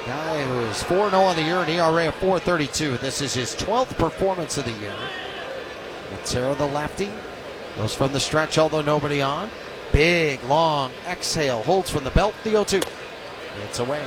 Guy who is 4-0 on the year, an ERA of 4.32. This is his 12th performance of the year. Natera, the lefty, goes from the stretch, although nobody on. Big, long exhale, holds from the belt, the 0-2. It's away.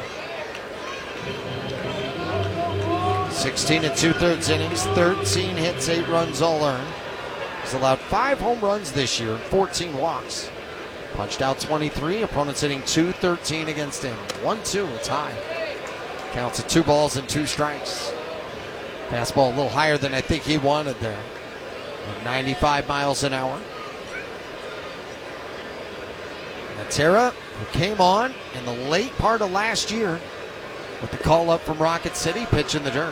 16 2/3 innings, 13 hits, 8 runs all earned. He's allowed 5 home runs this year and 14 walks. Punched out 23, opponents hitting .213 against him. 1-2, it's high. Counts at 2 balls and 2 strikes. Fastball a little higher than I think he wanted there. 95 miles an hour. Natera, who came on in the late part of last year with the call up from Rocket City, pitch in the dirt.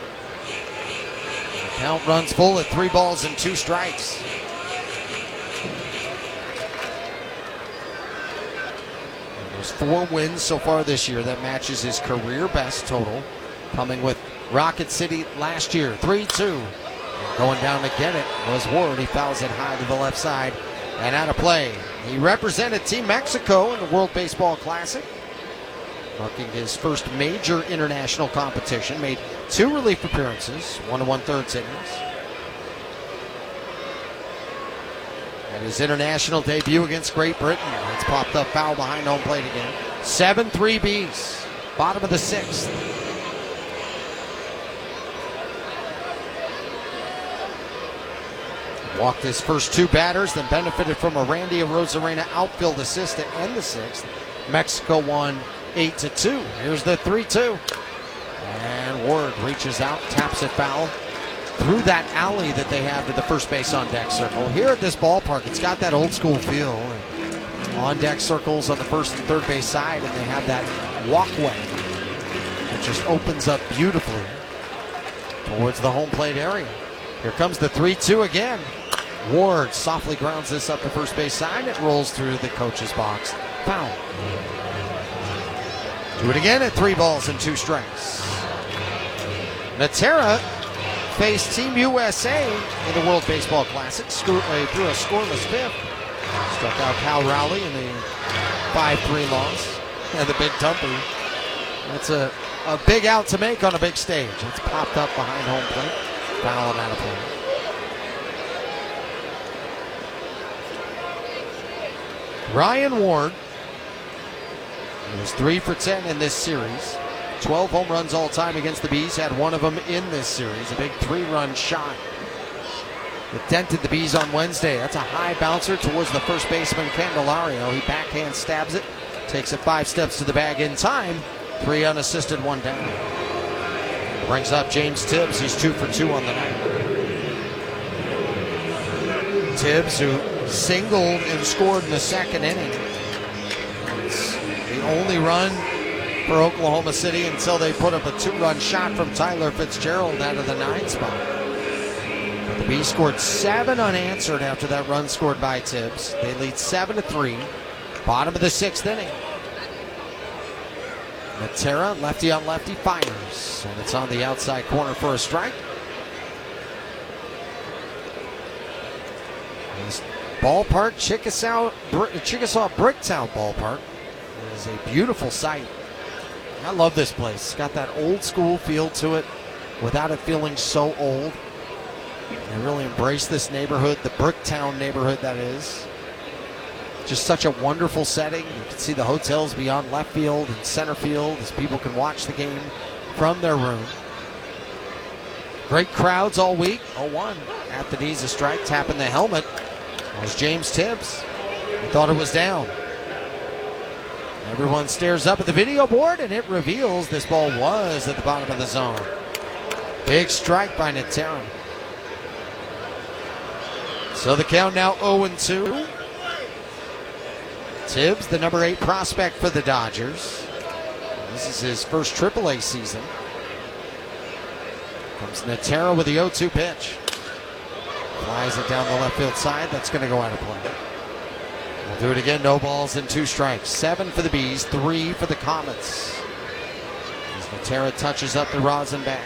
The count runs full at 3 balls and 2 strikes. And there's 4 wins so far this year. That matches his career best total, coming with Rocket City last year. 3-2. Going down to get it was Ward. He fouls it high to the left side and out of play. He represented Team Mexico in the World Baseball Classic, marking his first major international competition. Made 2 relief appearances, 1 1/3 innings. And his international debut against Great Britain. It's popped up foul behind home plate again. 7-3 Bs, bottom of the 6th. Walked his first 2 batters, then benefited from a Randy Arozarena outfield assist to end the 6th. Mexico won 8-2. Here's the 3-2. And Ward reaches out, taps it foul through that alley that they have to the first base on deck circle. Here at this ballpark, it's got that old school feel. On deck circles on the first and third base side, and they have that walkway that just opens up beautifully towards the home plate area. Here comes the 3-2 again. Ward softly grounds this up the first base side. It rolls through the coach's box. Foul. Do it again at 3 balls and 2 strikes. Natera faced Team USA in the World Baseball Classic. Threw a scoreless 5th. Struck out Cal Rowley in the 5-3 loss. And the big Tumpy. That's a big out to make on a big stage. It's popped up behind home plate. Foul and out of play. Ryan Ward was 3 for 10 in this series. 12 home runs all time against the Bees. Had 1 of them in this series. A big 3-run shot. It dented the Bees on Wednesday. That's a high bouncer towards the first baseman Candelario. He backhand stabs it. Takes it 5 steps to the bag in time. 3 unassisted, 1 down. Brings up James Tibbs. He's 2 for 2 on the night. Tibbs, who singled and scored in the 2nd inning. It's the only run for Oklahoma City until they put up a 2-run shot from Tyler Fitzgerald out of the 9 spot. But the Bees scored 7 unanswered after that run scored by Tibbs. They lead 7-3. Bottom of the 6th inning. Natera, lefty on lefty, fires. And it's on the outside corner for a strike. This ballpark, Chickasaw Bricktown Ballpark, is a beautiful sight. I love this place. It's got that old school feel to it without it feeling so old. They really embrace this neighborhood, the Bricktown neighborhood that is. Just such a wonderful setting. You can see the hotels beyond left field and center field as people can watch the game from their room. Great crowds all week. 0-1 at the knees, a strike, tapping the helmet. That was James Tibbs. He thought it was down. Everyone stares up at the video board, and it reveals this ball was at the bottom of the zone. Big strike by Natera. So the count now 0-2. Tibbs, the number 8 prospect for the Dodgers. This is his first AAA season. Comes Natera with the 0-2 pitch. Flies it down the left field side. That's going to go out of play. We'll do it again. No balls and 2 strikes. 7 for the Bees, 3 for the Comets. As Natera touches up the rosin bag.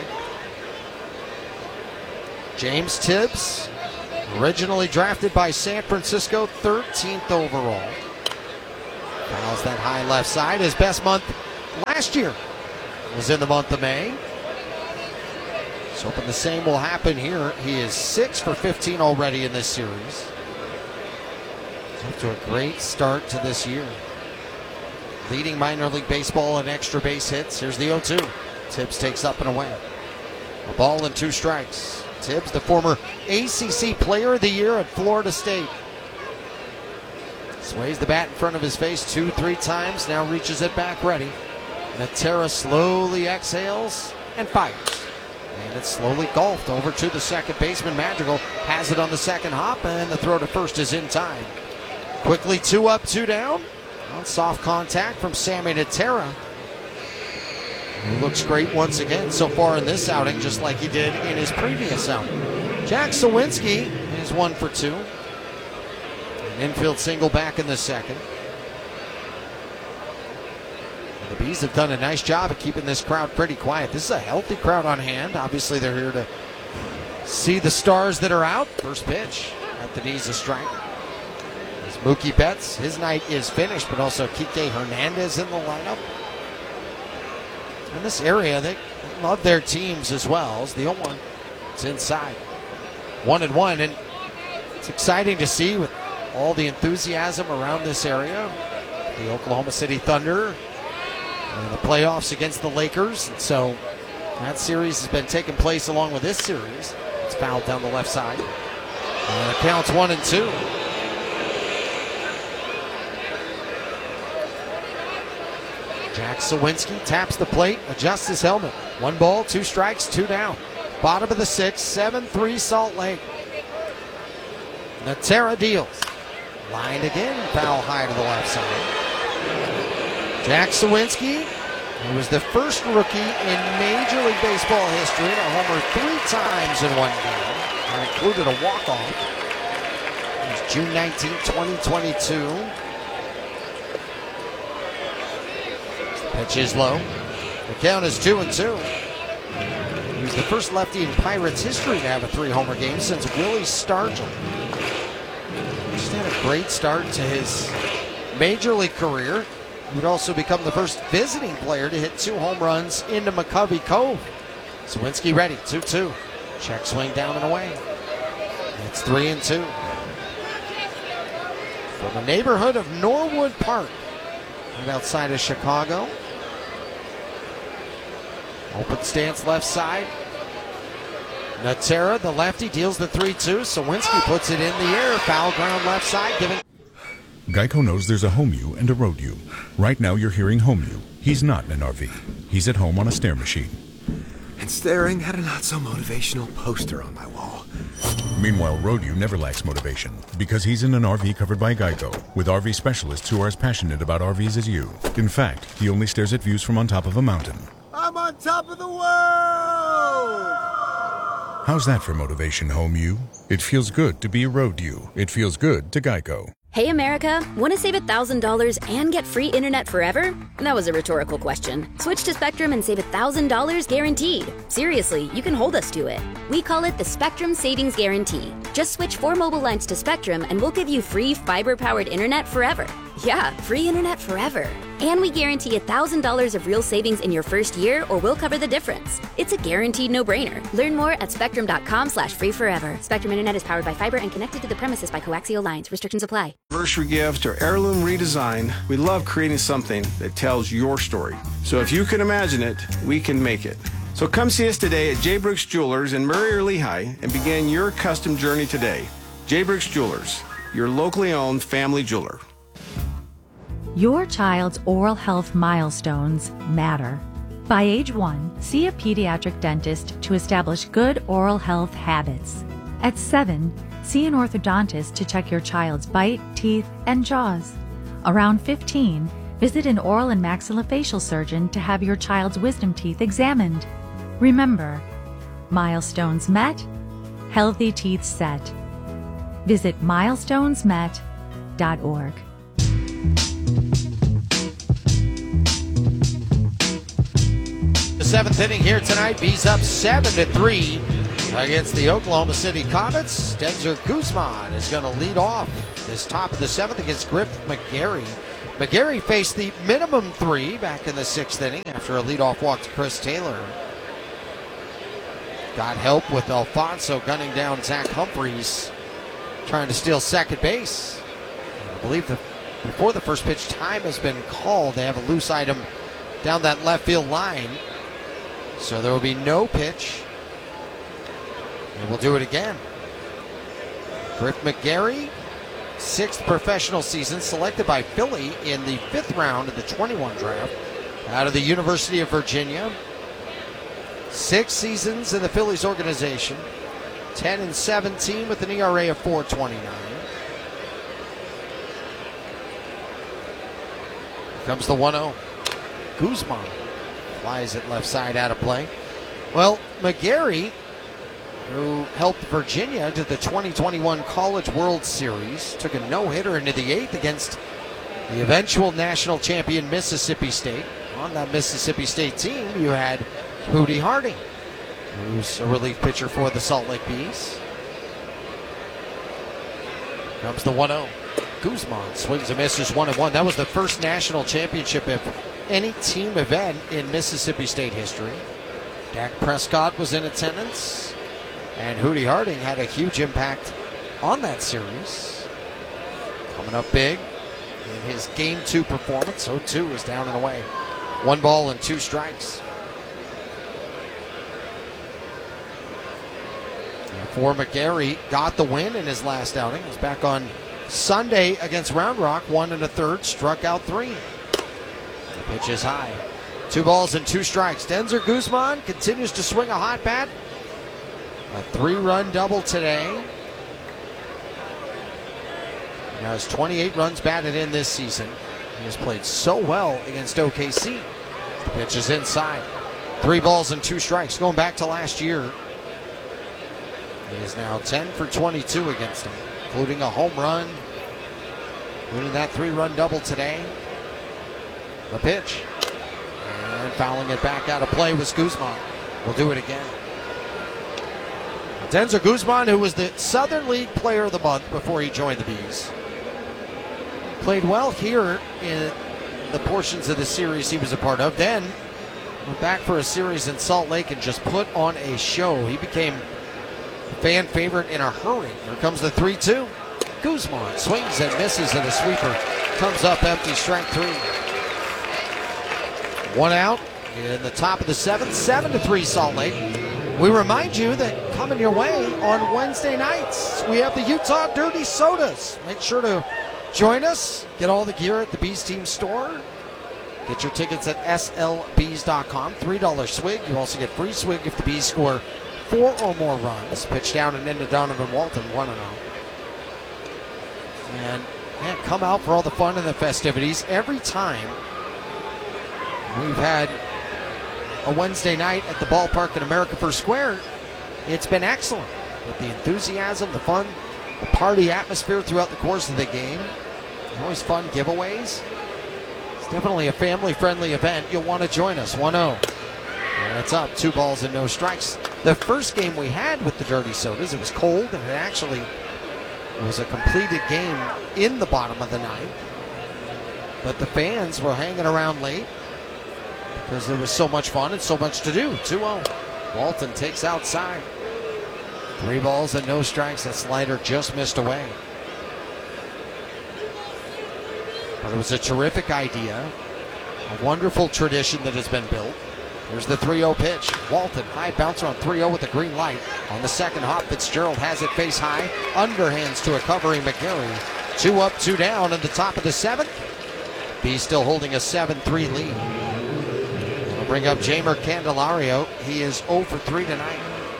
James Tibbs, originally drafted by San Francisco, 13th overall. Fouls that high left side. His best month last year. was in the month of May. Just hoping the same will happen here. He is 6 for 15 already in this series. He's off to a great start to this year. Leading minor league baseball in extra base hits. Here's the 0-2. Tibbs takes up and away. A ball and 2 strikes. Tibbs, the former ACC Player of the Year at Florida State. Sways the bat in front of his face 2-3 times. Now reaches it back ready. Natera slowly exhales and fires. And it's slowly golfed over to the second baseman. Madrigal has it on the second hop, and the throw to first is in time. Quickly 2 up, 2 down. On soft contact from Sammy Natera. He looks great once again so far in this outing, just like he did in his previous outing. Jack Sawinski is 1 for 2. An infield single back in the second. The Bees have done a nice job of keeping this crowd pretty quiet. This is a healthy crowd on hand. Obviously, they're here to see the stars that are out. First pitch at the knees, a strike. As Mookie Betts, his night is finished, but also Kike Hernandez in the lineup. In this area, they love their teams as well. As the 0-1, it's inside. 1-1, and it's exciting to see with all the enthusiasm around this area. The Oklahoma City Thunder in the playoffs against the Lakers. And so that series has been taking place along with this series. It's fouled down the left side. And it counts 1-2. Jack Sawinski taps the plate, adjusts his helmet. 1 ball, 2 strikes, 2 down. Bottom of the 6th, 7-3 Salt Lake. Natera deals. Lined again, foul high to the left side. Jack Sawinski, who was the first rookie in Major League Baseball history to homer 3 times in one game, and included a walk-off. It was June 19, 2022. Pitch is low. The count is 2-2. He was the first lefty in Pirates history to have a 3-homer game since Willie Stargell. Just had a great start to his Major League career. He would also become the first visiting player to hit 2 home runs into McCovey Cove. Sawinski ready, 2-2. Check swing down and away. It's 3-2. From the neighborhood of Norwood Park, right outside of Chicago. Open stance left side. Natera, the lefty, deals the 3-2. Sawinski puts it in the air. Foul ground left side, giving. Geico knows there's a home you and a road you. Right now you're hearing home you. He's not in an RV. He's at home on a stair machine. And staring at a not-so-motivational poster on my wall. Meanwhile, road you never lacks motivation because he's in an RV covered by Geico with RV specialists who are as passionate about RVs as you. In fact, he only stares at views from on top of a mountain. I'm on top of the world! How's that for motivation, home you? It feels good to be a road you. It feels good to Geico. Hey America, want to save $1,000 and get free internet forever? That was a rhetorical question. Switch to Spectrum and save $1,000 guaranteed. Seriously, you can hold us to it. We call it the Spectrum Savings Guarantee. Just switch 4 mobile lines to Spectrum and we'll give you free fiber-powered internet forever. Yeah, free internet forever. And we guarantee $1,000 of real savings in your first year or we'll cover the difference. It's a guaranteed no-brainer. Learn more at spectrum.com/free forever. Spectrum Internet is powered by fiber and connected to the premises by coaxial lines. Restrictions apply. Anniversary gift or heirloom redesign, we love creating something that tells your story. So if you can imagine it, we can make it. So come see us today at J. Brooks Jewelers in Murray or Lehigh and begin your custom journey today. J. Brooks Jewelers, your locally owned family jeweler. Your child's oral health milestones matter. By age 1, see a pediatric dentist to establish good oral health habits. At 7, see an orthodontist to check your child's bite, teeth, and jaws. Around 15, visit an oral and maxillofacial surgeon to have your child's wisdom teeth examined. Remember, milestones met, healthy teeth set. Visit milestonesmet.org. The 7th inning here tonight. Bees up 7-3 against the Oklahoma City Comets. Denzer Guzman is going to lead off this top of the 7th against Griff McGarry. McGarry faced the minimum 3 back in the 6th inning after a leadoff walk to Chris Taylor. Got help with Alfonso gunning down Zach Humphreys, trying to steal second base. I believe before the first pitch, time has been called. They have a loose item down that left field line, so there will be no pitch. And we'll do it again. Griff McGarry, 6th professional season, selected by Philly in the 5th round of the 21 draft, out of the University of Virginia. 6 seasons in the Phillies organization, 10-17 with an ERA of 4.29. Here comes the 1-0. Guzman flies it left side out of play. Well, McGarry, who helped Virginia to the 2021 College World Series, took a no-hitter into the 8th against the eventual national champion Mississippi State. On that Mississippi State team, you had Hootie Harding, who's a relief pitcher for the Salt Lake Bees. Comes the 1-0. Guzman swings and misses 1-1. That was the first national championship of any team event in Mississippi State history. Dak Prescott was in attendance, and Hootie Harding had a huge impact on that series. Coming up big in his Game 2 performance. 0-2 is down and away. 1 ball and 2 strikes. For McGarry, got the win in his last outing. He was back on Sunday against Round Rock, 1 1/3, struck out 3. The pitch is high. 2 balls and 2 strikes. Denzer Guzman continues to swing a hot bat. A 3-run double today. He has 28 runs batted in this season. He has played so well against OKC. The pitch is inside. 3 balls and 2 strikes. Going back to last year, he is now 10 for 22 against him, including a home run, including that 3-run double today. The pitch. And fouling it back out of play was Guzman. We'll do it again. Denzer Guzman, who was the Southern League Player of the Month before he joined the Bees, played well here in the portions of the series he was a part of. Then went back for a series in Salt Lake and just put on a show. He became a fan favorite in a hurry. Here comes the 3-2. Guzman swings and misses, and a sweeper comes up empty, strike 3. 1 out in the top of the 7th, 7-3 Salt Lake. We remind you that coming your way on Wednesday nights, we have the Utah Dirty Sodas. Make sure to join us. Get all the gear at the Bees Team store. Get your tickets at slbees.com. $3 swig. You also get free swig if the Bees score 4 or more runs. Pitch down and into Donovan Walton, 1-0. And man, come out for all the fun and the festivities. Every time we've had a Wednesday night at the ballpark in America First Square, it's been excellent. With the enthusiasm, the fun, the party atmosphere throughout the course of the game. Always fun giveaways. It's definitely a family-friendly event. You'll want to join us. 1-0. And it's up. 2 balls and no strikes. The first game we had with the Dirty Sodas, it was cold, and it actually was a completed game in the bottom of the ninth. But the fans were hanging around late because there was so much fun and so much to do. 2-0. Walton takes outside. 3 balls and no strikes. That slider just missed away. But it was a terrific idea. A wonderful tradition that has been built. Here's the 3-0 pitch. Walton, high bouncer on 3-0 with the green light. On the second hop, Fitzgerald has it face high. Underhands to a covering McGarry. 2 up, 2 down in the top of the 7th. Bees still holding a 7-3 lead. We'll bring up Jeimer Candelario. He is 0 for 3 tonight.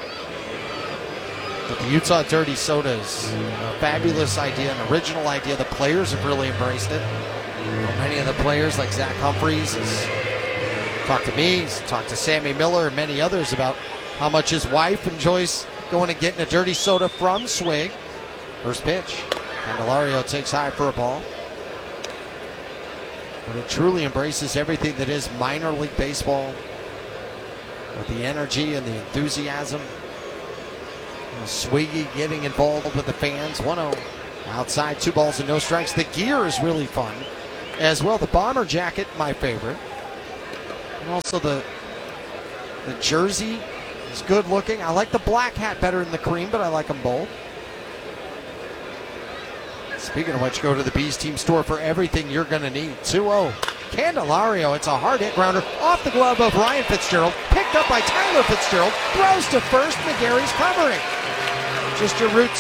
But the Utah Dirty Sodas, a fabulous idea, an original idea. The players have really embraced it. Many of the players, like Zach Humphreys, has talked to me, he's talked to Sammy Miller and many others about how much his wife enjoys going and getting a dirty soda from Swig. First pitch. Candelario takes high for a ball. But it truly embraces everything that is minor league baseball, with the energy and the enthusiasm. Swiggy getting involved with the fans. 1-0. Outside, 2 balls and no strikes. The gear is really fun. as well. The bomber jacket, my favorite. And also the jersey is good looking. I like the black hat better than the cream, but I like them both. Speaking of which, go to the Bees Team store for everything you're going to need. 2-0. Candelario, it's a hard hit grounder off the glove of Ryan Fitzgerald. Picked up by Tyler Fitzgerald. Throws to first. McGarry's covering. Just your roots.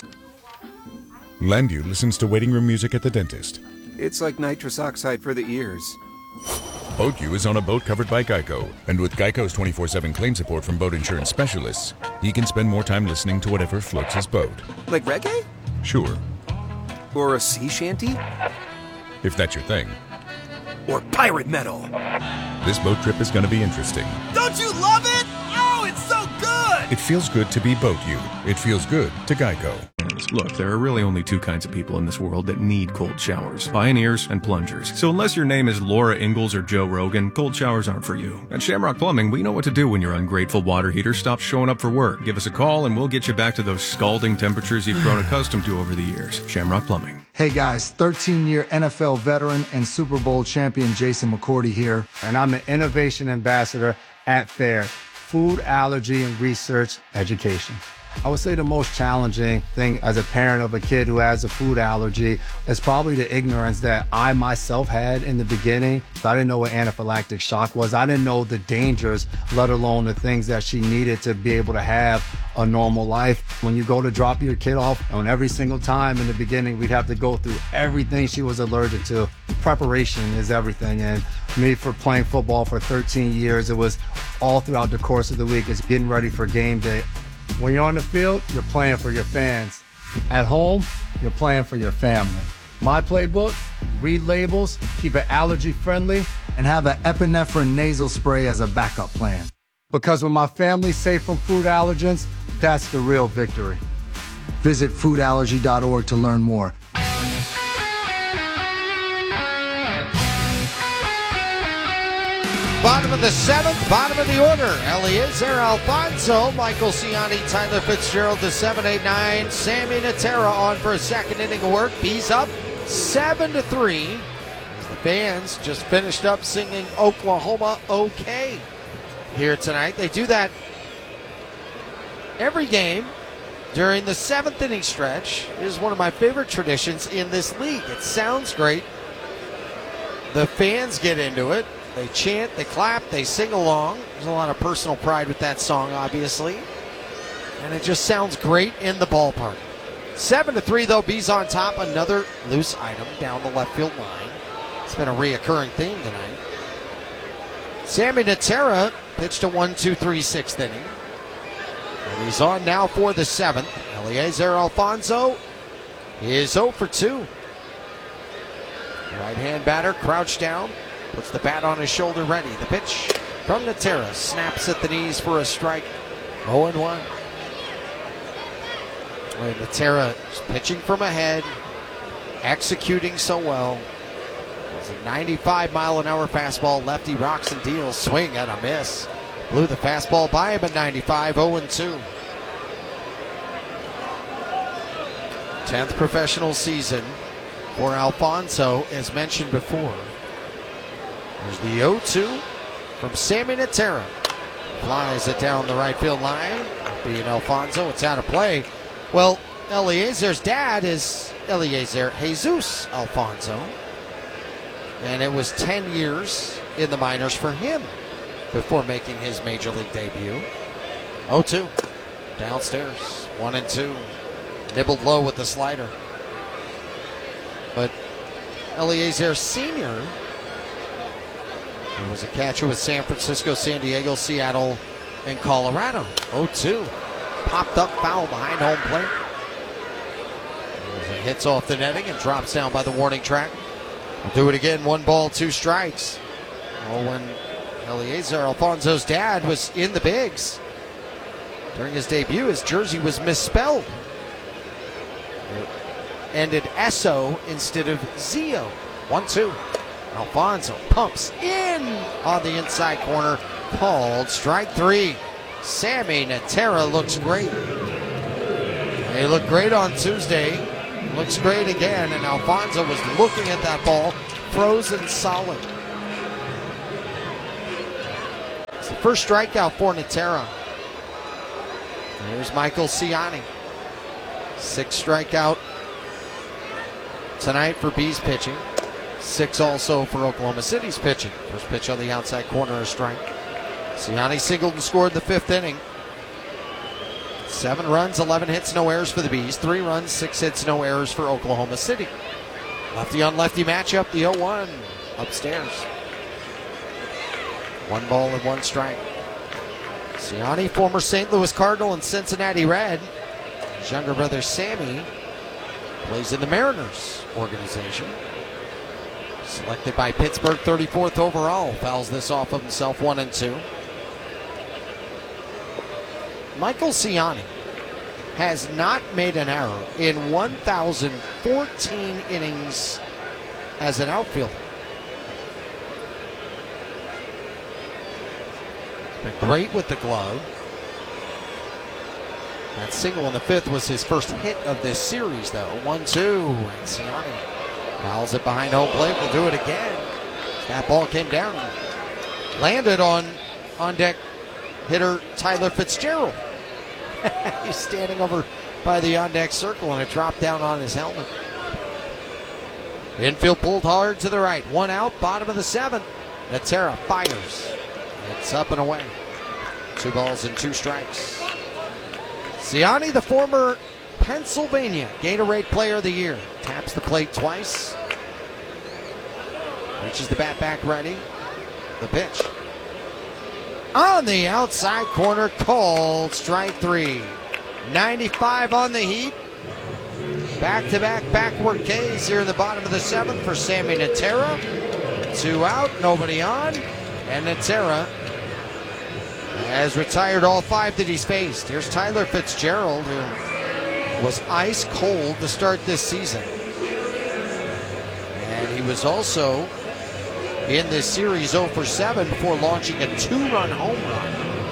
Landu listens to waiting room music at the dentist. It's like nitrous oxide for the ears. BoatU is on a boat covered by Geico, and with Geico's 24/7 claim support from boat insurance specialists, he can spend more time listening to whatever floats his boat. Like reggae? Sure, Or a sea shanty? if that's your thing. Or pirate metal? This boat trip is going to be interesting. Don't you love it? Oh, it's so good! It feels good to be BoatU. It feels good to Geico. Look, there are really only two kinds of people in this world that need cold showers: pioneers and plungers. So unless your name is Laura Ingalls or Joe Rogan, cold showers aren't for you. At Shamrock Plumbing, we know what to do when your ungrateful water heater stops showing up for work. Give us a call and we'll get you back to those scalding temperatures you've grown accustomed to over the years. Shamrock Plumbing. Hey guys, 13-year NFL veteran and Super Bowl champion Jason McCourty here, and I'm the Innovation Ambassador at FAIR, Food Allergy and Research Education. I would say the most challenging thing as a parent of a kid who has a food allergy is probably the ignorance that I myself had in the beginning. I didn't know what anaphylactic shock was. I didn't know the dangers, let alone the things that she needed to be able to have a normal life. When you go to drop your kid off, and every single time in the beginning, we'd have to go through everything she was allergic to. Preparation is everything. And me, for playing football for 13 years, it was all throughout the course of the week. It's getting ready for game day. When you're on the field, you're playing for your fans. At home, you're playing for your family. My playbook: read labels, keep it allergy friendly, and have an epinephrine nasal spray as a backup plan. Because when my family's safe from food allergens, that's the real victory. Visit foodallergy.org to learn more. Bottom of the seventh, bottom of the order. Eliezer Alfonso, Michael Ciani, Tyler Fitzgerald, the 7-8-9. Sammy Natera on for a second inning of work. Bees up 7-3. As the fans just finished up singing Oklahoma OK here tonight. They do that every game during the seventh inning stretch. It is one of my favorite traditions in this league. It sounds great. The fans get into it. They chant, they clap, they sing along. There's a lot of personal pride with that song, obviously. And it just sounds great in the ballpark. 7-3, though. Bees on top. Another loose item down the left field line. It's been a reoccurring theme tonight. Sammy Natera pitched a 1-2-3 6th inning. And he's on now for the seventh. Eliezer Alfonso is 0 for 2. Right-hand batter crouched down. Puts the bat on his shoulder, ready. The pitch from Natera. Snaps at the knees for a strike. 0-1. Natera is pitching from ahead. Executing so well. It's a 95-mile-an-hour fastball. Lefty rocks and deals. Swing and a miss. Blew the fastball by him at 95. 0-2. 10th professional season for Alfonso, as mentioned before. There's the 0-2 from Sammy Natera. Flies it down the right field line. Being Alfonso, it's out of play. Well, Eliezer's dad is Eliezer Jesus Alfonso. And it was 10 years in the minors for him before making his major league debut. 0-2. Downstairs. 1-2. Nibbled low with the slider. But Eliezer Sr., he was a catcher with San Francisco, San Diego, Seattle, and Colorado. 0-2. Popped up foul behind home plate. It hits off the netting and drops down by the warning track. We'll do it again. 1 ball, 2 strikes. Well, when Eliezer Alfonso's dad was in the bigs during his debut, his jersey was misspelled. It ended Esso instead of Zio. 1-2. Alfonso pumps in on the inside corner. Called strike 3. Sammy Natera looks great. He looked great on Tuesday. Looks great again. And Alfonso was looking at that ball frozen solid. It's the first strikeout for Natera. Here's Michael Ciani. 6th strikeout tonight for Bees pitching. 6 also for Oklahoma City's pitching. First pitch on the outside corner, a strike. Ciani singled and scored the 5th inning. 7 runs, 11 hits, no errors for the Bees. 3 runs, 6 hits, no errors for Oklahoma City. Lefty on lefty matchup, the 0-1 upstairs. 1 ball and 1 strike. Ciani, former St. Louis Cardinal and Cincinnati Red. His younger brother Sammy plays in the Mariners organization. Selected by Pittsburgh, 34th overall. Fouls this off of himself, 1-2. Michael Ciani has not made an error in 1,014 innings as an outfielder. Been great with the glove. That single in the 5th was his first hit of this series, though. 1-2, and Ciani fouls it behind home plate. Will do it again. That ball came down, landed on deck hitter Tyler Fitzgerald. He's standing over by the on deck circle, and it dropped down on his helmet. Infield pulled hard to the right. 1 out, bottom of the 7th. Natera fires. It's up and away. 2 balls and 2 strikes. Ciani, the former Pennsylvania Gatorade Player of the Year, taps the plate twice. Reaches the bat back ready. The pitch. On the outside corner, called strike 3. 95 on the heat. Back-to-back backward Ks here in the bottom of the 7th for Sammy Natera. 2 out, nobody on. And Natera has retired all 5 that he's faced. Here's Tyler Fitzgerald, who was ice cold to start this season. And he was also in this series 0 for 7 before launching a 2-run home run.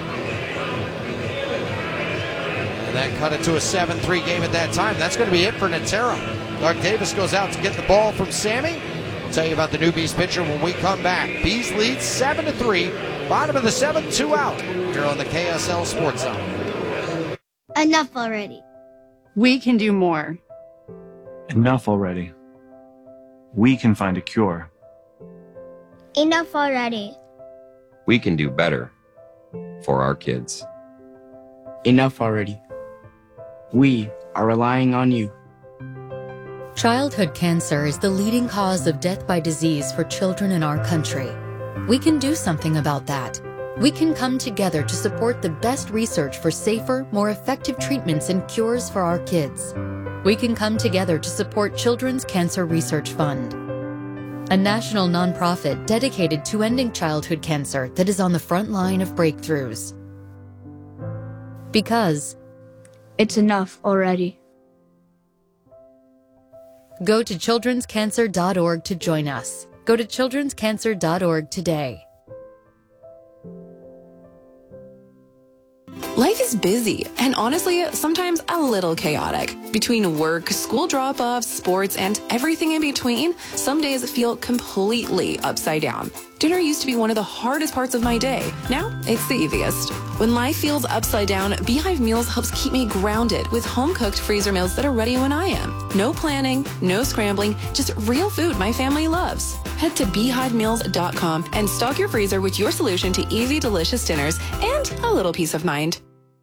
And that cut it to a 7-3 game at that time. That's going to be it for Natera. Doug Davis goes out to get the ball from Sammy. I'll tell you about the new Bees pitcher when we come back. Bees lead 7-3. Bottom of the 7th, 2 out. Here on the KSL Sports Zone. Enough already. We can do more. Enough already. We can find a cure. Enough already. We can do better for our kids. Enough already. We are relying on you. Childhood cancer is the leading cause of death by disease for children in our country. We can do something about that. We can come together to support the best research for safer, more effective treatments and cures for our kids. We can come together to support Children's Cancer Research Fund, a national nonprofit dedicated to ending childhood cancer that is on the front line of breakthroughs. Because it's enough already. Go to childrenscancer.org to join us. Go to childrenscancer.org today. Life is busy and honestly, sometimes a little chaotic. Between work, school drop-offs, sports, and everything in between, some days feel completely upside down. Dinner used to be one of the hardest parts of my day. Now, it's the easiest. When life feels upside down, Beehive Meals helps keep me grounded with home-cooked freezer meals that are ready when I am. No planning, no scrambling, just real food my family loves. Head to beehivemeals.com and stock your freezer with your solution to easy, delicious dinners and a little peace of mind.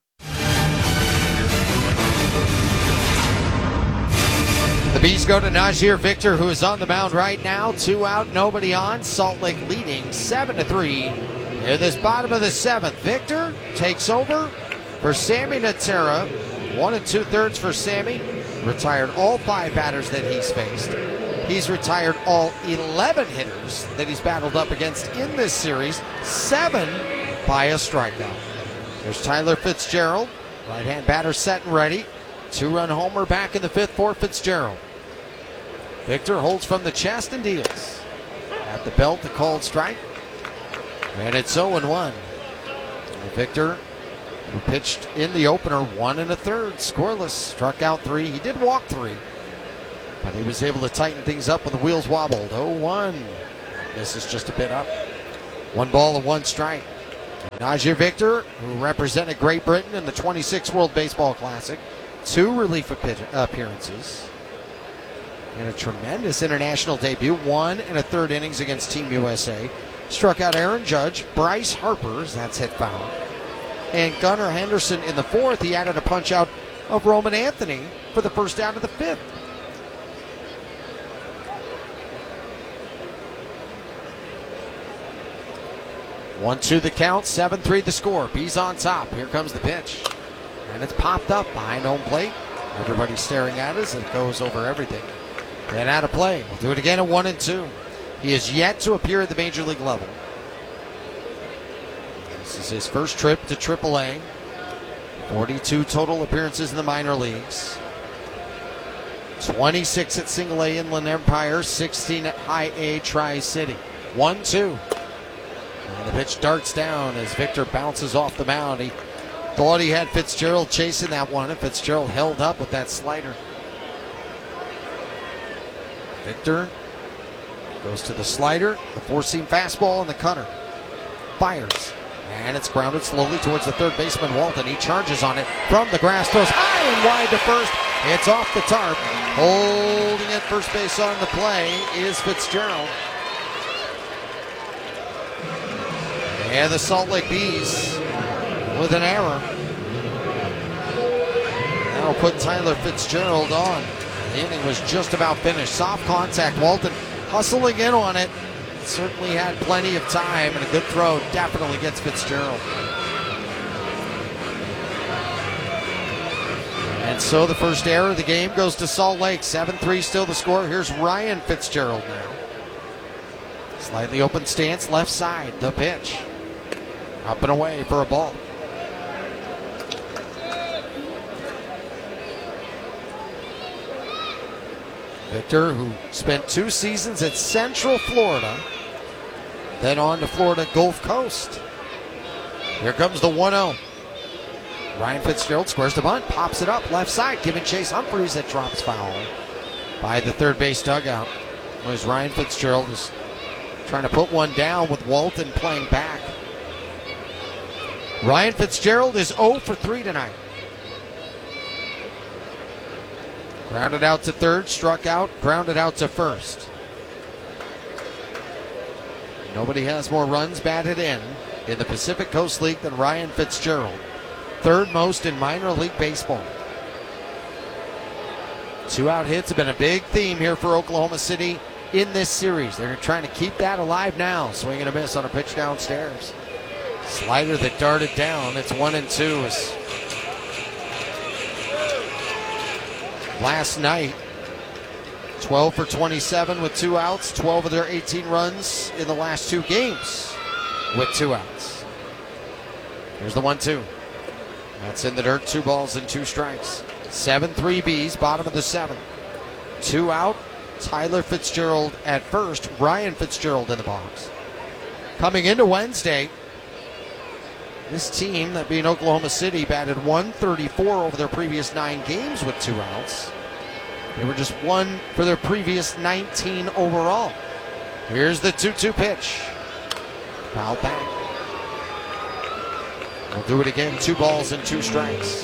The Bees go to Najir Victor, who is on the mound right now. 2 out, nobody on. Salt Lake leading 7-3. In this bottom of the 7th, Victor takes over for Sammy Natera. 1 2/3 for Sammy. Retired all 5 batters that he's faced. He's retired all 11 hitters that he's battled up against in this series. 7 by a strikeout. There's Tyler Fitzgerald. Right-hand batter set and ready. 2-run homer back in the 5th for Fitzgerald. Victor holds from the chest and deals. At the belt, the called strike. And it's 0-1. Victor, who pitched in the opener 1 1/3, scoreless, struck out 3. He did walk 3. But he was able to tighten things up when the wheels wobbled. 0-1. This is just a bit up. 1 ball and 1 strike. Najee Victor, who represented Great Britain in the 26th World Baseball Classic, 2 relief appearances, and a tremendous international debut, 1 1/3 innings against Team USA. Struck out Aaron Judge, Bryce Harper, that's hit foul, and Gunnar Henderson in the 4th. He added a punch out of Roman Anthony for the first out of the 5th. One, 2 the count, 7-3 the score. B's on top. Here comes the pitch. And it's popped up behind home plate. Everybody's staring at us. It goes over everything. Then out of play. We'll do it again at 1-2. He is yet to appear at the major league level. This is his first trip to AAA. 42 total appearances in the minor leagues. 26 at Single A Inland Empire, 16 at High A Tri-City. 1-2. And the pitch darts down as Victor bounces off the mound. He thought he had Fitzgerald chasing that one, and Fitzgerald held up with that slider. Victor goes to the slider, the 4-seam fastball, and the cutter. Fires. And it's grounded slowly towards the third baseman, Walton. He charges on it from the grass, throws high and wide to first. It's off the tarp. Holding at first base on the play is Fitzgerald. And the Salt Lake Bees with an error. That'll put Tyler Fitzgerald on. The inning was just about finished. Soft contact. Walton hustling in on it. Certainly had plenty of time, and a good throw definitely gets Fitzgerald. And so the first error of the game goes to Salt Lake. 7-3 still the score. Here's Ryan Fitzgerald now. Slightly open stance, left side. The pitch. Up and away for a ball. Victor, who spent 2 seasons at Central Florida, then on to Florida Gulf Coast. Here comes the 1-0. Ryan Fitzgerald squares the bunt, pops it up left side, giving Chase Humphreys that drops foul by the third base dugout. As Ryan Fitzgerald is trying to put one down with Walton playing back. Ryan Fitzgerald is 0 for 3 tonight. Grounded out to third, struck out, grounded out to first. Nobody has more runs batted in the Pacific Coast League than Ryan Fitzgerald. Third most in minor league baseball. 2-out hits have been a big theme here for Oklahoma City in this series. They're trying to keep that alive now. Swing and a miss on a pitch downstairs. Slider that darted down. It's 1-2. Last night, 12 for 27 with 2 outs. 12 of their 18 runs in the last 2 games with 2 outs. Here's the 1-2. That's in the dirt. 2 balls and 2 strikes. 7-3 Bs, bottom of the 7th. 2 out. Tyler Fitzgerald at first. Ryan Fitzgerald in the box. Coming into Wednesday, this team, that being Oklahoma City, batted 134 over their previous 9 games with 2 outs. They were just 1 for their previous 19 overall. Here's the 2-2 pitch. Foul back. We'll do it again. 2 balls and 2 strikes.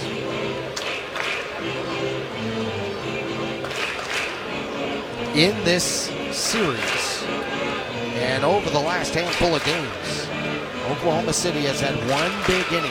In this series, and over the last handful of games, Oklahoma City has had 1 big inning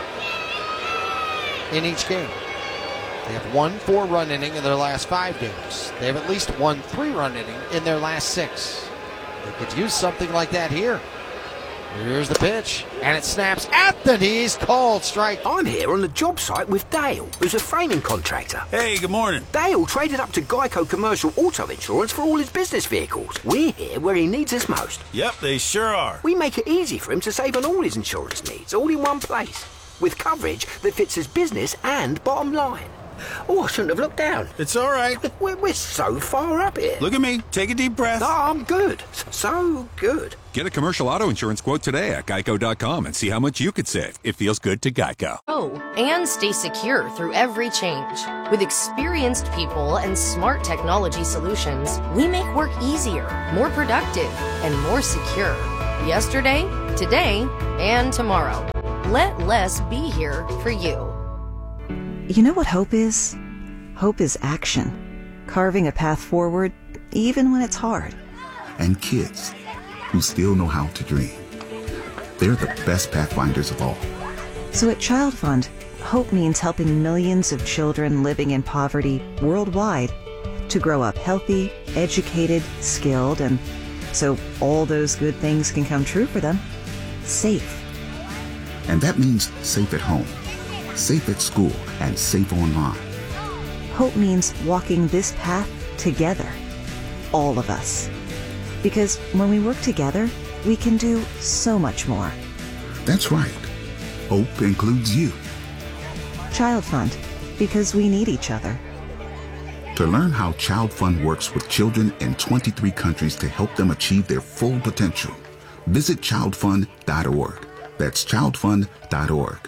in each game. They have 1 4-run inning in their last 5 games. They have at least 1 3-run inning in their last 6. They could use something like that here. Here's the pitch, and it snaps at the knees, called strike. I'm here on the job site with Dale, who's a framing contractor. Hey, good morning. Dale traded up to Geico Commercial Auto Insurance for all his business vehicles. We're here where he needs us most. Yep, they sure are. We make it easy for him to save on all his insurance needs, all in one place, with coverage that fits his business and bottom line. Oh, I shouldn't have looked down. It's all right. We're so far up here. Look at me. Take a deep breath. No, I'm good. So good. Get a commercial auto insurance quote today at geico.com and see how much you could save. It feels good to Geico. Oh, and stay secure through every change. With experienced people and smart technology solutions, we make work easier, more productive, and more secure. Yesterday, today, and tomorrow. Let less be here for you. You know what hope is? Hope is action. Carving a path forward, even when it's hard. And kids who still know how to dream. They're the best pathfinders of all. So at Child Fund, hope means helping millions of children living in poverty worldwide to grow up healthy, educated, skilled, and so all those good things can come true for them. Safe. And that means safe at home, safe at school, and safe online. Hope means walking this path together. All of us. Because when we work together, we can do so much more. That's right. Hope includes you. Child Fund, because we need each other. To learn how Child Fund works with children in 23 countries to help them achieve their full potential, visit childfund.org. That's childfund.org.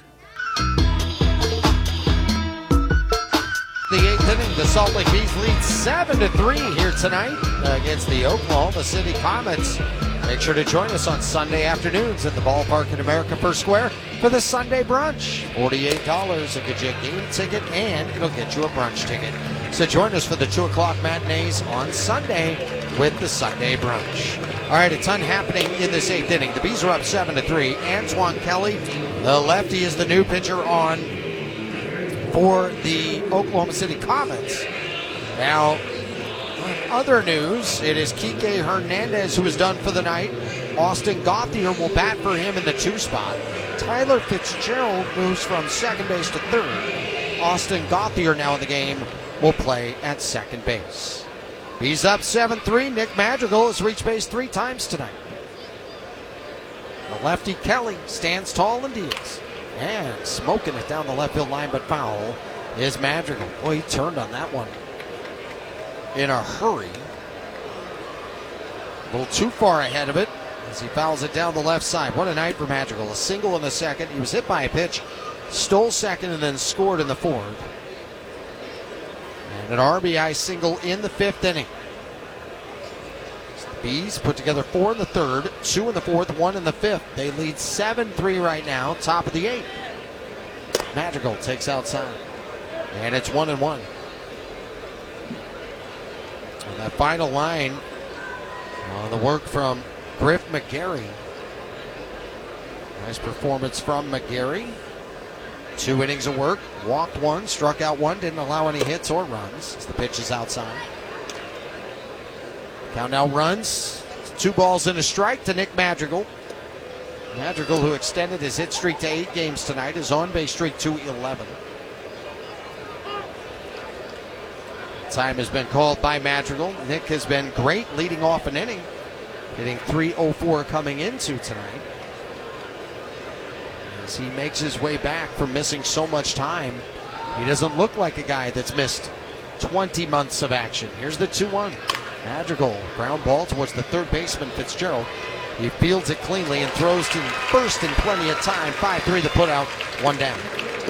The 8th inning, the Salt Lake Bees lead 7-3 here tonight against the Oklahoma City Comets. Make sure to join us on Sunday afternoons at the ballpark in America First Square for the Sunday brunch. $48 will get you a game ticket and it'll get you a brunch ticket. So join us for the 2 o'clock matinees on Sunday with the Sunday brunch. All right, a ton happening in this 8th inning. The Bees are up 7-3. Antoine Kelly, the lefty, is the new pitcher on for the Oklahoma City Comets. Now, in other news, it is Kike Hernandez who is done for the night. Austin Gauthier will bat for him in the 2 spot. Tyler Fitzgerald moves from second base to third. Austin Gauthier now in the game will play at second base. He's up 7-3. Nick Madrigal has reached base 3 times tonight. The lefty Kelly stands tall and deals. And smoking it down the left field line, but foul is Madrigal. Boy, he turned on that one in a hurry. A little too far ahead of it as he fouls it down the left side. What a night for Madrigal. A single in the second. He was hit by a pitch, stole second, and then scored in the 4th. And an RBI single in the 5th inning. Bees put together 4 in the 3rd, 2 in the 4th, 1 in the 5th. They lead 7-3 right now, top of the 8th. Madrigal takes outside, and it's 1-1. And that final line on the work from Griff McGarry. Nice performance from McGarry. 2 innings of work, walked 1, struck out 1, didn't allow any hits or runs as the pitch is outside. Count now runs. 2 balls and a strike to Nick Madrigal. Madrigal, who extended his hit streak to 8 games tonight, his on-base streak to 11. Time has been called by Madrigal. Nick has been great leading off an inning, hitting .304 coming into tonight. As he makes his way back from missing so much time, he doesn't look like a guy that's missed 20 months of action. Here's the 2-1. Madrigal, ground ball towards the third baseman, Fitzgerald. He fields it cleanly and throws to first in plenty of time. 5-3 the put out, 1 down.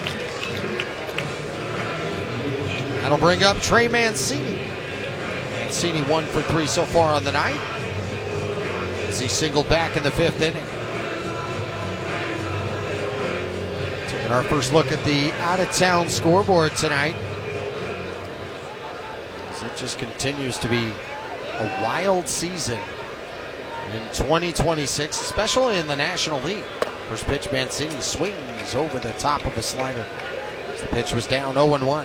That'll bring up Trey Mancini. Mancini 1 for 3 so far on the night as he singled back in the 5th inning. Taking our first look at the out-of-town scoreboard tonight. As it just continues to be a wild season in 2026, especially in the National League. First pitch, Mancini swings over the top of a slider. The pitch was down 0-1.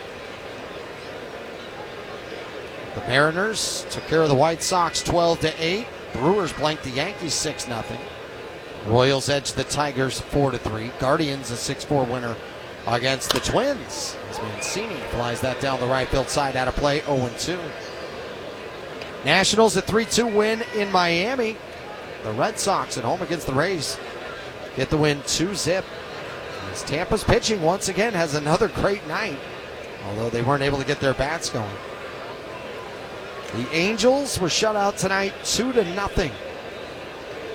The Mariners took care of the White Sox 12-8. Brewers blanked the Yankees 6-0. Royals edged the Tigers 4-3. Guardians a 6-4 winner against the Twins. As Mancini flies that down the right field side out of play, 0-2. Nationals a 3-2 win in Miami. The Red Sox at home against the Rays get the win 2-0. As Tampa's pitching once again has another great night, although they weren't able to get their bats going. The Angels were shut out tonight 2-0.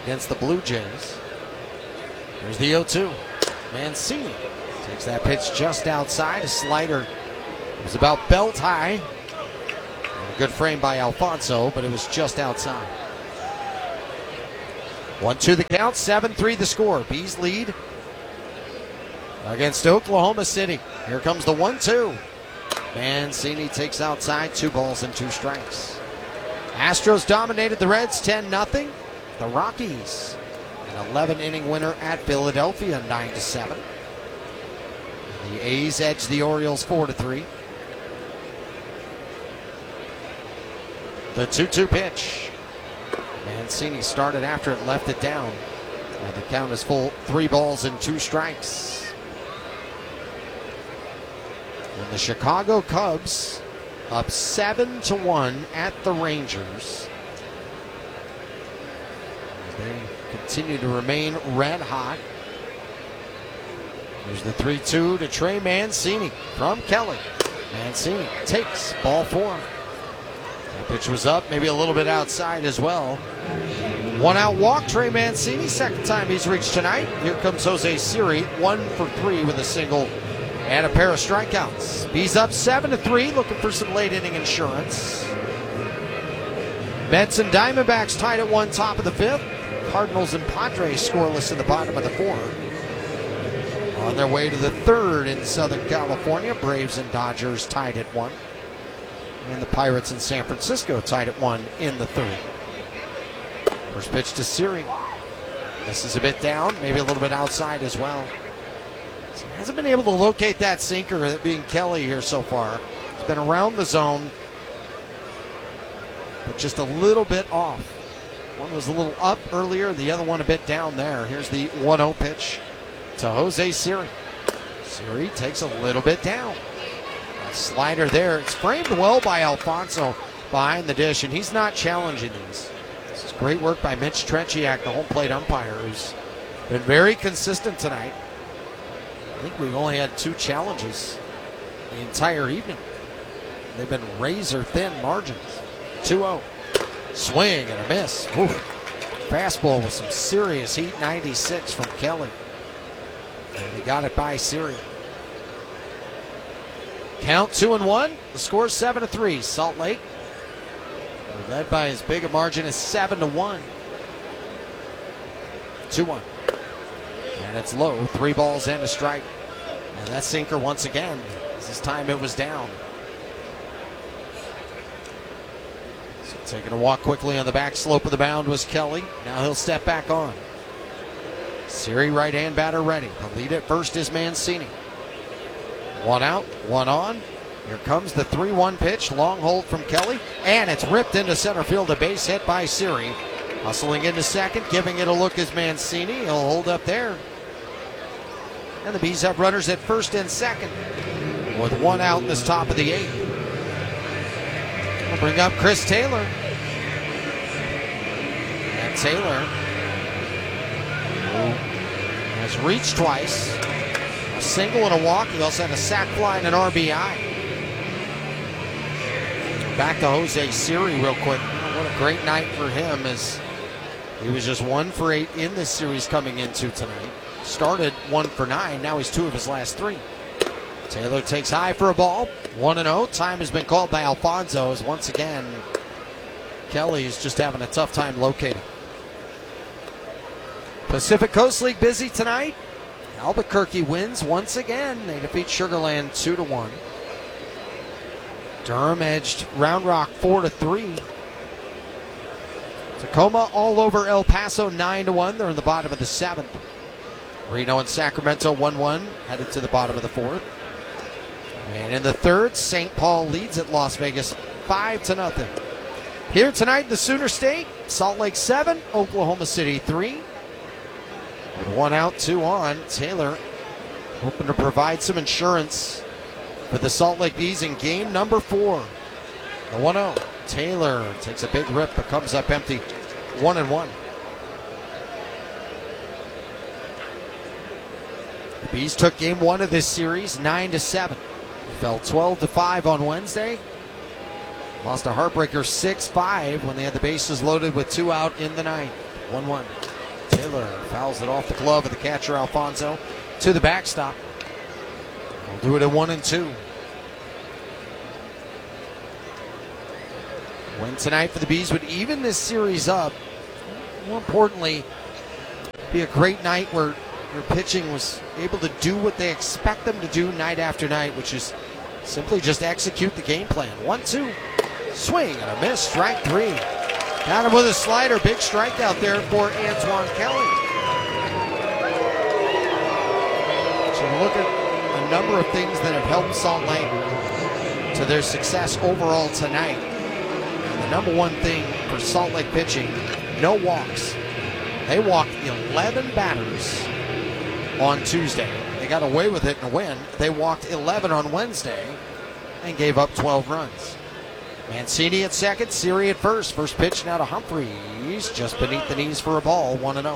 against the Blue Jays. Here's the 0-2. Mancini takes that pitch just outside. A slider. It was about belt high. A good frame by Alfonso, but it was just outside. 1-2 the count, 7-3 the score. Bees lead against Oklahoma City. Here comes the 1-2. Mancini takes outside, 2 balls and 2 strikes. Astros dominated the Reds 10-0. The Rockies, an 11-inning winner at Philadelphia, 9-7. The A's edged the Orioles 4-3. The 2-2 pitch. Mancini started after it, left it down. And the count is full, 3 balls and 2 strikes. And the Chicago Cubs up 7-1 at the Rangers. They continue to remain red hot. There's the 3-2 to Trey Mancini from Kelly. Mancini takes ball 4. That pitch was up, maybe a little bit outside as well. 1 out walk, Trey Mancini, second time he's reached tonight. Here comes Jose Siri, 1 for 3 with a single and a pair of strikeouts. He's up 7-3, looking for some late inning insurance. Mets and Diamondbacks tied at 1, top of the 5th. Cardinals and Padres scoreless in the bottom of the 4th. On their way to the 3rd in Southern California, Braves and Dodgers tied at 1. And the Pirates and San Francisco tied at 1 in the 3rd. First pitch to Siri. This is a bit down, maybe a little bit outside as well. So hasn't been able to locate that sinker, that being Kelly here so far. It's been around the zone, but just a little bit off. One was a little up earlier, the other one a bit down there. Here's the 1-0 pitch to Jose Siri. Siri takes a little bit down. A slider there. It's framed well by Alfonso behind the dish, and he's not challenging these. This is great work by Mitch Tretiak, the home plate umpire, who's been very consistent tonight. I think we've only had 2 challenges the entire evening. They've been razor thin margins. 2-0. Swing and a miss. Oof. Fastball with some serious heat, 96 from Kelly. And he got it by Siri. Count 2-1. The score is 7-3. Salt Lake led by as big a margin as 7-1. 2-1. And it's low. 3 balls and a strike. And that sinker once again. This time it was down. So taking a walk quickly on the back slope of the mound was Kelly. Now he'll step back on. Siri, right-hand batter ready. The lead at first is Mancini. 1 out, 1 on. Here comes the 3-1 pitch. Long hold from Kelly. And it's ripped into center field. A base hit by Siri. Hustling into second, giving it a look is Mancini. He'll hold up there. And the Bees have runners at first and second with 1 out in this top of the 8th. We'll bring up Chris Taylor. And Taylor, who has reached twice, a single and a walk. He also had a sac fly and an RBI. Back to Jose Siri real quick. What a great night for him, as he was just 1 for 8 in this series coming into tonight. Started 1 for 9. Now he's 2 of his last 3. Taylor takes high for a ball. 1-0. Time has been called by Alfonso, as once again Kelly is just having a tough time locating. Pacific Coast League busy tonight. Albuquerque wins once again. They defeat Sugar Land 2-1. Durham edged Round Rock 4-3. Tacoma all over El Paso 9-1. They're in the bottom of the 7th. Reno and Sacramento 1-1, headed to the bottom of the 4th. And in the 3rd, St. Paul leads at Las Vegas 5-0. Here tonight in the Sooner State, Salt Lake 7, Oklahoma City 3. With 1 out, 2 on. Taylor hoping to provide some insurance for the Salt Lake Bees in game number 4. The 1-0. Taylor takes a big rip but comes up empty. 1-1. The Bees took game 1 of this series 9-7. Fell 12-5 on Wednesday. Lost a heartbreaker 6-5 when they had the bases loaded with 2 out in the 9th. 1-1. Taylor fouls it off the glove of the catcher, Alfonso, to the backstop. We'll do it at 1-2. Win tonight for the Bees would even this series up. More importantly, be a great night where your pitching was able to do what they expect them to do night after night, which is simply just execute the game plan. 1-2. Swing and a miss. Strike 3. Got him with a slider. Big strikeout there for Antoine Kelly. So look at a number of things that have helped Salt Lake to their success overall tonight. And the number one thing for Salt Lake pitching, no walks. They walked 11 batters on Tuesday. They got away with it in a win. They walked 11 on Wednesday and gave up 12 runs. Mancini at second, Siri at first. First pitch now to Humphreys, just beneath the knees for a ball, 1-0.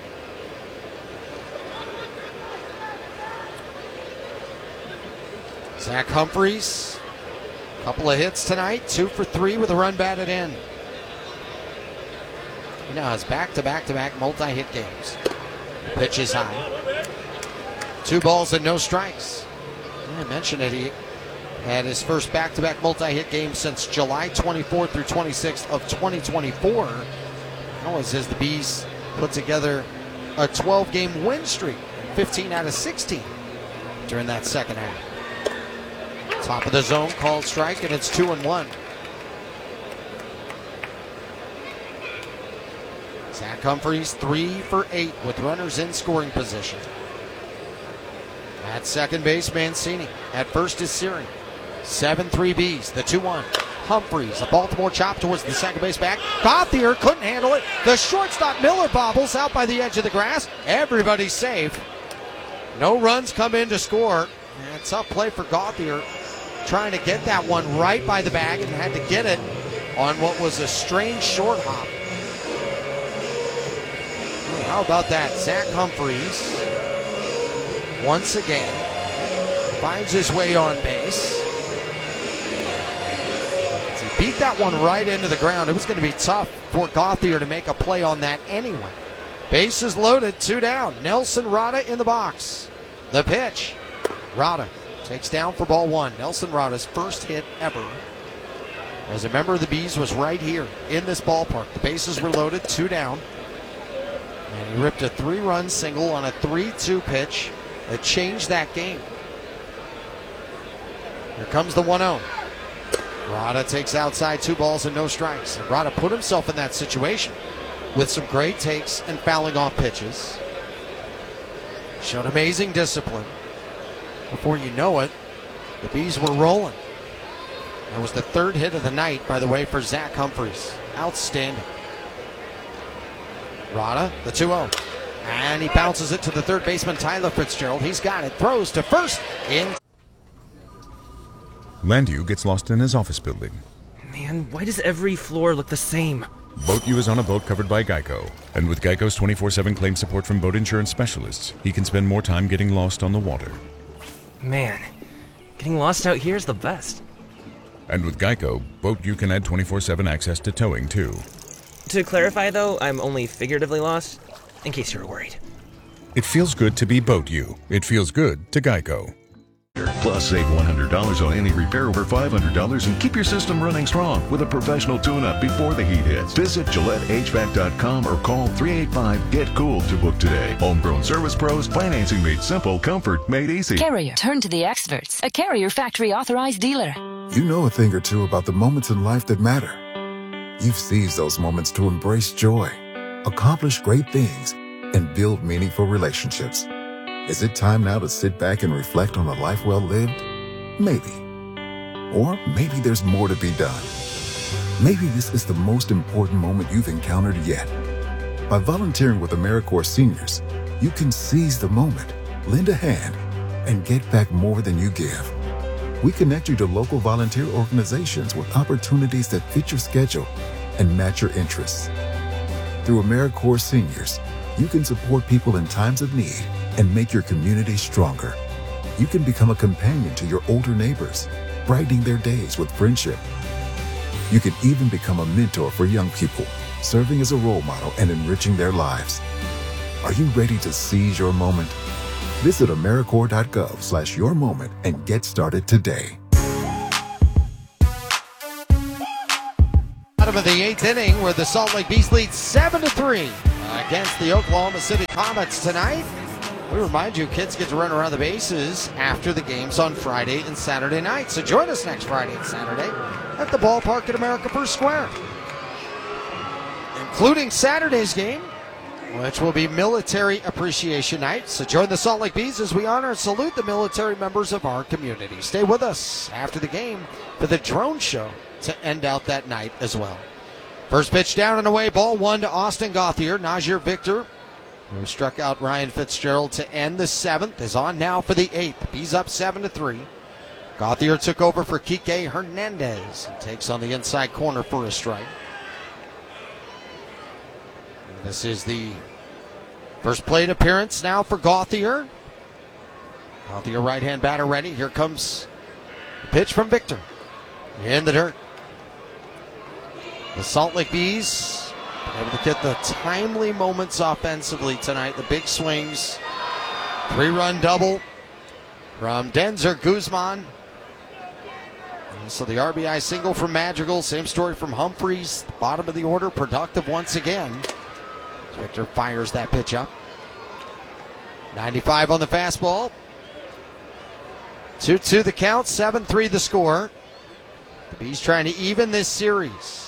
Zach Humphreys, a couple of hits tonight, 2 for 3 with a run batted in. He now has back-to-back-to-back multi-hit games. The pitch is high. 2 balls and no strikes. I mentioned it, he had his first back-to-back multi-hit game since July 24th through 26th of 2024. That was as the Bees put together a 12-game win streak, 15 out of 16 during that second half. Top of the zone, called strike, and it's 2-1. Zach Humphreys 3 for 8 with runners in scoring position. At second base, Mancini. At first is Siri. 7-3 Bees, the 2-1. Humphreys, a Baltimore chop towards the second base back. Gauthier couldn't handle it. The shortstop Miller bobbles out by the edge of the grass. Everybody's safe. No runs come in to score. And tough play for Gauthier, trying to get that one right by the bag and had to get it on what was a strange short hop. How about that? Zach Humphreys, once again, finds his way on base. He beat that one right into the ground. It was going to be tough for Gauthier to make a play on that anyway. Bases loaded, 2 down. Nelson Rada in the box. The pitch. Rada takes down for ball 1. Nelson Rada's first hit ever as a member of the Bees was right here in this ballpark. The bases were loaded, 2 down. And he ripped a 3-run single on a 3-2 pitch that changed that game. Here comes the 1-0. Rada takes outside, 2 balls and no strikes. And Rada put himself in that situation with some great takes and fouling off pitches. Showed amazing discipline. Before you know it, the Bees were rolling. That was the 3rd hit of the night, by the way, for Zach Humphreys. Outstanding. Rada, the 2-0. And he bounces it to the third baseman, Tyler Fitzgerald. He's got it. Throws to first in. Landu gets lost in his office building. Man, why does every floor look the same? Boat U is on a boat covered by Geico. And with Geico's 24/7 claim support from boat insurance specialists, he can spend more time getting lost on the water. Man, getting lost out here is the best. And with Geico, Boat U can add 24/7 access to towing, too. To clarify, though, I'm only figuratively lost, in case you were worried. It feels good to be Boat U. It feels good to Geico. Plus, save $100 on any repair over $500 and keep your system running strong with a professional tune-up before the heat hits. Visit GilletteHVAC.com or call 385-GET-COOL to book today. Homegrown service pros, financing made simple, comfort made easy. Carrier, turn to the experts. A Carrier factory authorized dealer. You know a thing or two about the moments in life that matter. You've seized those moments to embrace joy, accomplish great things, and build meaningful relationships. Is it time now to sit back and reflect on a life well lived? Maybe. Or maybe there's more to be done. Maybe this is the most important moment you've encountered yet. By volunteering with AmeriCorps Seniors, you can seize the moment, lend a hand, and get back more than you give. We connect you to local volunteer organizations with opportunities that fit your schedule and match your interests. Through AmeriCorps Seniors, you can support people in times of need and make your community stronger. You can become a companion to your older neighbors, brightening their days with friendship. You can even become a mentor for young people, serving as a role model and enriching their lives. Are you ready to seize your moment? Visit AmeriCorps.gov/yourmoment and get started today. Bottom of the 8th inning, where the Salt Lake Bees lead 7-3 against the Oklahoma City Comets tonight. We remind you, kids get to run around the bases after the games on Friday and Saturday night. So join us next Friday and Saturday at the ballpark at America First Square, including Saturday's game, which will be Military Appreciation Night. So join the Salt Lake Bees as we honor and salute the military members of our community. Stay with us after the game for the drone show to end out that night as well. First pitch down and away, ball 1 to Austin Gauthier. Najir Victor, who struck out Ryan Fitzgerald to end the 7th, is on now for the 8th. He's up 7-3. Gauthier took over for Kike Hernandez and takes on the inside corner for a strike. And this is the first plate appearance now for Gauthier. Gauthier, right-hand batter ready. Here comes the pitch from Victor. In the dirt. The Salt Lake Bees able to get the timely moments offensively tonight. The big swings. 3-run double from Denzer Guzman. And so the RBI single from Madrigal. Same story from Humphreys. Bottom of the order. Productive once again. Victor fires that pitch up. 95 on the fastball. 2-2 the count. 7-3 the score. The Bees trying to even this series.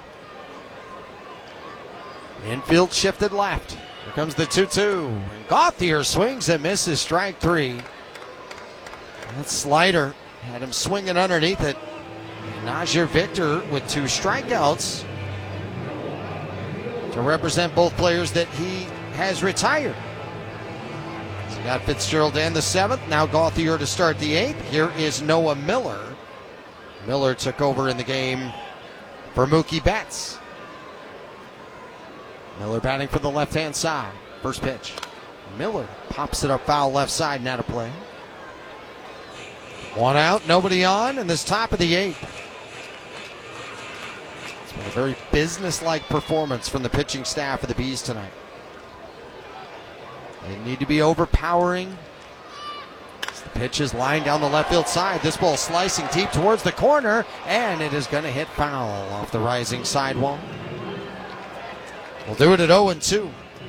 Infield shifted left. Here comes the 2-2. And Gauthier swings and misses, strike 3. That slider had him swinging underneath it. And Najir Victor with 2 strikeouts to represent both players that he has retired. So you got Fitzgerald and the 7th. Now Gauthier to start the 8th. Here is Noah Miller. Miller took over in the game for Mookie Betts. Miller batting for the left-hand side. First pitch. Miller pops it up foul left side, now to play. 1 out, nobody on, and this top of the 8th. It's been a very business-like performance from the pitching staff of the Bees tonight. They need to be overpowering. As the pitch is lined down the left field side. This ball slicing deep towards the corner, and it is going to hit foul off the rising sidewall. We'll do it at 0-2.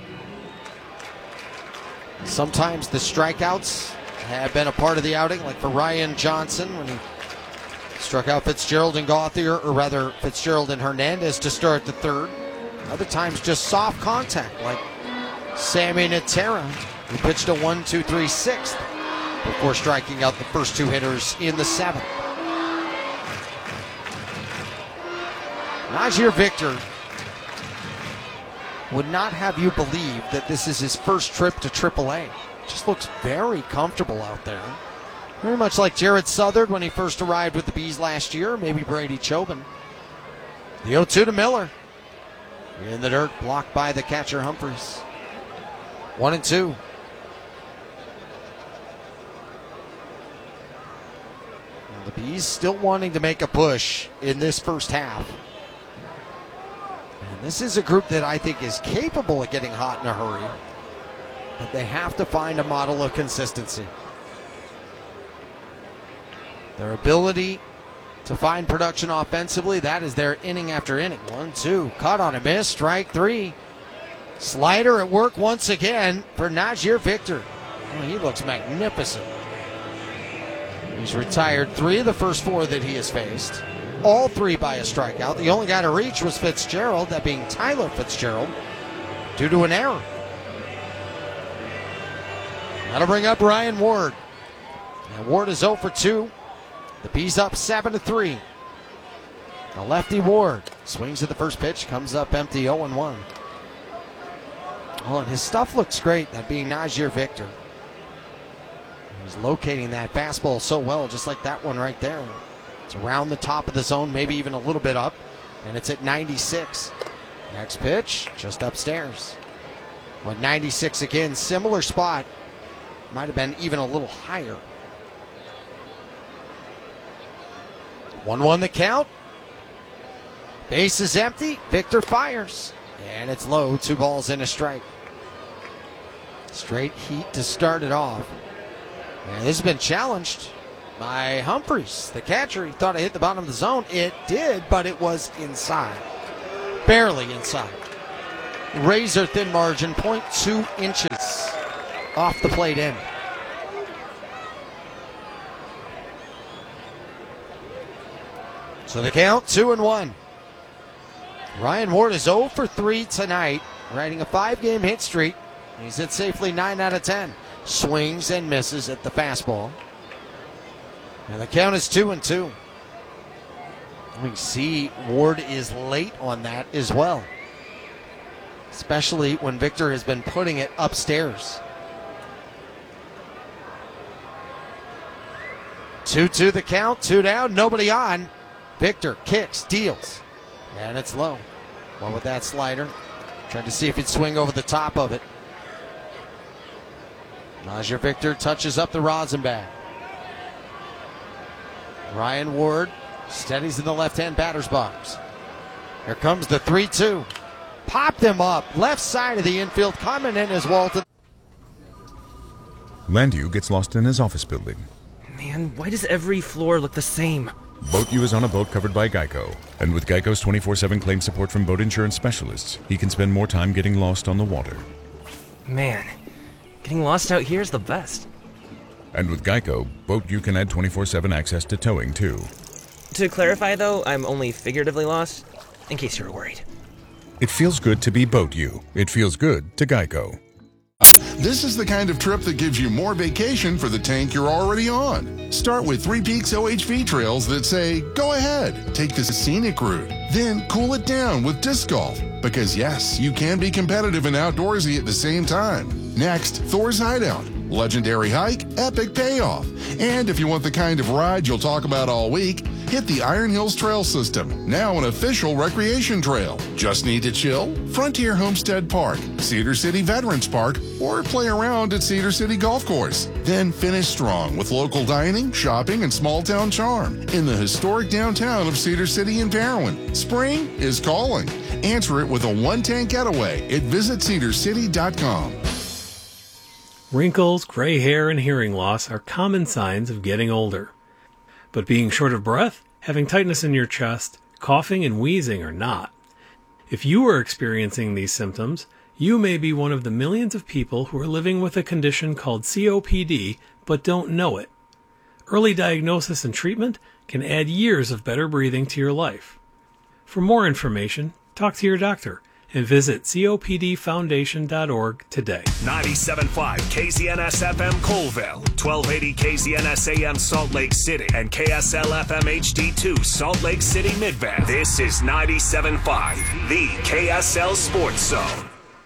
Sometimes the strikeouts have been a part of the outing, like for Ryan Johnson when he struck out Fitzgerald and Gauthier, or rather Fitzgerald and Hernandez to start the 3rd. Other times just soft contact, like Sammy Natera, who pitched a 1-2-3 6th before striking out the first 2 hitters in the 7th. Najir Victor would not have you believe that this is his first trip to AAA. Just looks very comfortable out there. Very much like Jared Southard when he first arrived with the Bees last year, maybe Brady Chobin. The 0-2 to Miller. In the dirt, blocked by the catcher Humphreys. 1-2. The Bees still wanting to make a push in this first half. And this is a group that I think is capable of getting hot in a hurry. But they have to find a model of consistency. Their ability to find production offensively, that is their inning after inning. 1-2, caught on a miss, strike 3. Slider at work once again for Najir Victor. Oh, he looks magnificent. He's retired 3 of the first 4 that he has faced. All 3 by a strikeout. The only guy to reach was Fitzgerald, that being Tyler Fitzgerald, due to an error. That'll bring up Ryan Ward. And Ward is 0 for 2. The Bees up 7-3. The lefty Ward swings at the first pitch, comes up empty, 0-1. Oh, and his stuff looks great, that being Najir Victor. He's locating that fastball so well, just like that one right there. It's around the top of the zone, maybe even a little bit up, and it's at 96. Next pitch, just upstairs. Well, 96 again, similar spot. Might have been even a little higher. 1-1 the count. Base is empty. Victor fires. And it's low. 2 balls and a strike. Straight heat to start it off. And this has been challenged by Humphreys, the catcher. He thought it hit the bottom of the zone. It did, but it was inside. Barely inside. Razor thin margin, 0.2 inches off the plate end. So the count, 2-1. Ryan Ward is 0 for 3 tonight, riding a 5-game hit streak. He's hit safely 9 out of 10. Swings and misses at the fastball. And the count is 2-2. We see Ward is late on that as well, especially when Victor has been putting it upstairs. 2-2 the count, 2 down, nobody on. Victor kicks, deals, and it's low. Well, with that slider, trying to see if he'd swing over the top of it. Najee Victor touches up the rosin bag. Ryan Ward steadies in the left-hand batter's box. Here comes the 3-2. Popped him up, left side of the infield, coming in as Walton. Landu gets lost in his office building. Man, why does every floor look the same? Boat U is on a boat covered by Geico. And with Geico's 24/7 claim support from boat insurance specialists, he can spend more time getting lost on the water. Man, getting lost out here is the best. And with Geico, Boat U can add 24/7 access to towing, too. To clarify, though, I'm only figuratively lost, in case you were worried. It feels good to be Boat U. It feels good to Geico. This is the kind of trip that gives you more vacation for the tank you're already on. Start with Three Peaks OHV trails that say, go ahead, take this scenic route. Then cool it down with disc golf. Because yes, you can be competitive and outdoorsy at the same time. Next, Thor's Hideout. Legendary hike, epic payoff. And if you want the kind of ride you'll talk about all week, hit the Iron Hills Trail System, now an official recreation trail. Just need to chill? Frontier Homestead Park, Cedar City Veterans Park, or play around at Cedar City Golf Course. Then finish strong with local dining, shopping, and small town charm in the historic downtown of Cedar City and Parowan. Spring is calling. Answer it with a one-tank getaway at visitcedarcity.com. Wrinkles, gray hair, and hearing loss are common signs of getting older. But being short of breath, having tightness in your chest, coughing, and wheezing are not. If you are experiencing these symptoms, you may be one of the millions of people who are living with a condition called COPD but don't know it. Early diagnosis and treatment can add years of better breathing to your life. For more information, talk to your doctor and visit copdfoundation.org today. 97.5 KZNS FM Colville, 1280 KZNS AM Salt Lake City, and KSL FM HD2 Salt Lake City Midvale. This is 97.5, the KSL Sports Zone.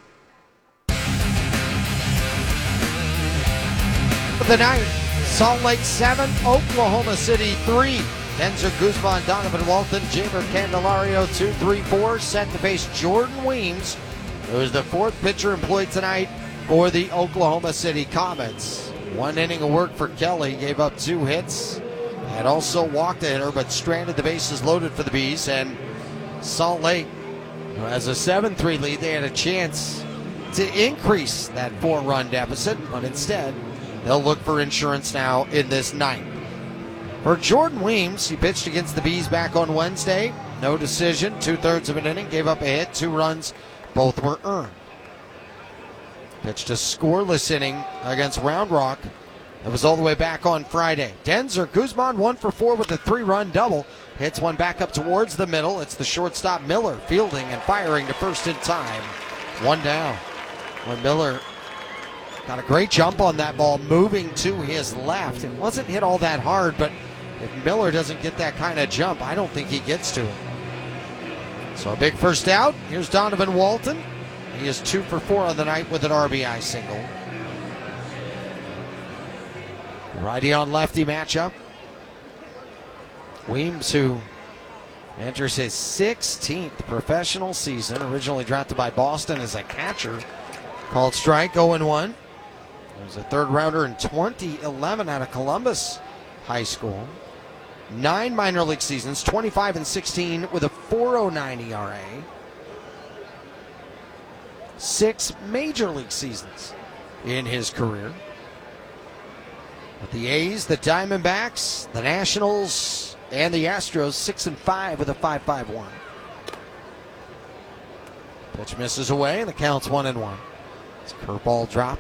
For the night, Salt Lake 7, Oklahoma City 3. Denzer Guzman, Donovan Walton, Jamer Candelario, 2-3-4, set to face Jordan Weems, who is the fourth pitcher employed tonight for the Oklahoma City Comets. One inning of work for Kelly, gave up 2 hits, and also walked a hitter, but stranded the bases loaded for the Bees. And Salt Lake, who has a 7-3 lead, they had a chance to increase that 4-run deficit, but instead, they'll look for insurance now in this ninth. For Jordan Weems, he pitched against the Bees back on Wednesday. No decision, 2/3 of an inning, gave up a hit, 2 runs, both were earned. Pitched a scoreless inning against Round Rock. That was all the way back on Friday. Denzer Guzman 1 for 4 with a 3-run double. Hits one back up towards the middle. It's the shortstop Miller fielding and firing to first in time. 1 down. When Miller got a great jump on that ball, moving to his left. It wasn't hit all that hard, but if Miller doesn't get that kind of jump, I don't think he gets to it. So a big first out. Here's Donovan Walton. He is 2 for 4 on the night with an RBI single. Righty on lefty matchup. Weems, who enters his 16th professional season, originally drafted by Boston as a catcher, called strike, 0-1. He was a 3rd rounder in 2011 out of Columbus High School. 9 minor league seasons, 25-16 with a 4.09 ERA. 6 major league seasons, in his career. But the A's, the Diamondbacks, the Nationals, and the Astros 6-5 with a 5.51. Pitch misses away, and the count's 1-1. This curveball drop